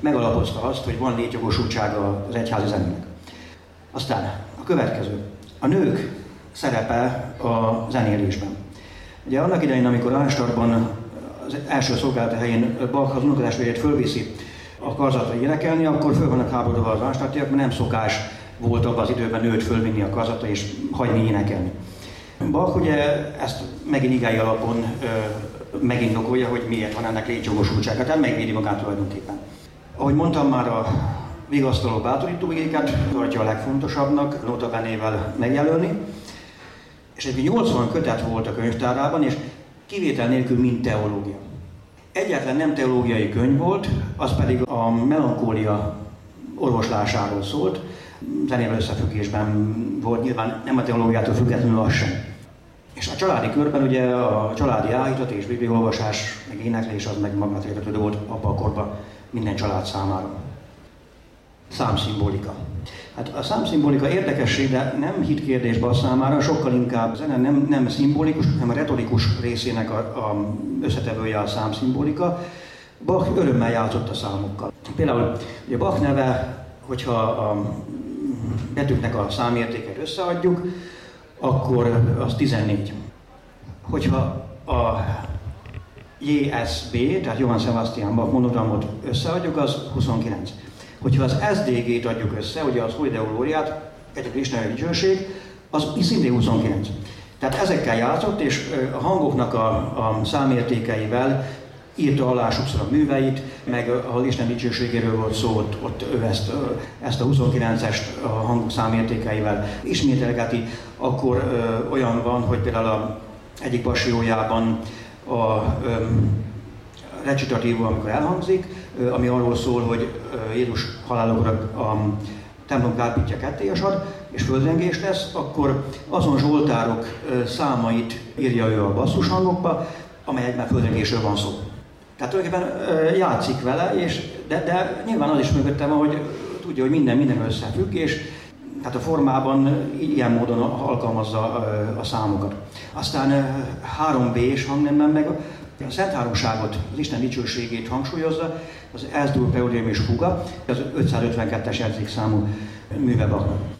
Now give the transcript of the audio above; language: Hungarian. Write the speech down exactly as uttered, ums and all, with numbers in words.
megalapozta azt, hogy van létjogosultsága az egyházi zenének. Aztán a következő. A nők szerepe a zenélésben. Ugye annak idején, amikor Arnstadtban az első szolgálati helyén Bach az unokatestvérét fölviszi a karzatra énekelni, akkor föl vannak háborodva az arnstadtiak, mert nem szokás volt abban az időben nőt fölvinni a karzatra és hagyni énekelni. Bach ugye ezt megint igái alapon ö, megindokolja, hogy miért van ennek létjogosultsága, tehát megvédi magát tulajdonképpen. Ahogy mondtam már, a vigasztaló bátorító igéket tartja a legfontosabbnak, notabenével megjelölni, és egy nyolcvan kötet volt a könyvtárában, és kivétel nélkül mind teológia. Egyetlen nem teológiai könyv volt, az pedig a melankólia orvoslásáról szólt, zenével összefüggésben volt, nyilván nem a teológiától függetlenül az sem. És a családi körben ugye a családi áhítat bibliaolvasás, meg éneklés az meg magát értetődő volt abban a korban minden család számára. Számszimbolika. Hát a számszimbolika érdekesség, de nem hitkérdés Bach számára, sokkal inkább a zene nem, nem szimbolikus, hanem a retorikus részének a, a összetevője a számszimbolika. Bach örömmel játszott a számokkal. Például ugye Bach neve, hogyha a betűknek a számértéket összeadjuk, akkor az tizennégy. Hogyha a jé es bé, tehát Johann Sebastian Bach monogramot összeadjuk, az huszonkilenc. Hogyha az es dé gét adjuk össze, ugye az Holy Deo Gloriát, egyébként Isteni dicsőség, az szintén huszonkilenc. Tehát ezekkel játszott, és a hangoknak a, a számértékeivel írta alá sokszor a műveit, meg ahol Isten dicsőségéről volt szó, ott, ott ő ezt, ezt a huszonkilencest a hangok számértékeivel ismételgeti, akkor ö, olyan van, hogy például a egyik passiójában a ö, recitatív, amikor elhangzik, ö, ami arról szól, hogy ö, Jézus halálokra a templom kárpítja ketté asad, és földrengés lesz, akkor azon zsoltárok ö, számait írja ő a basszushangokba, amelyekben földrengésről van szó. Tehát tulajdonképpen játszik vele, és, de, de nyilván az is mögöttem, hogy tudja, hogy minden minden összefügg, és tehát a formában ilyen módon alkalmazza a számokat. Aztán három bés hangnemben meg a Szent Háromságot, az Isten dicsőségét hangsúlyozza, az Es-dur, Preludium és Fuga, az ötszázötvenkettes jegyzékszámú műve Bachnak.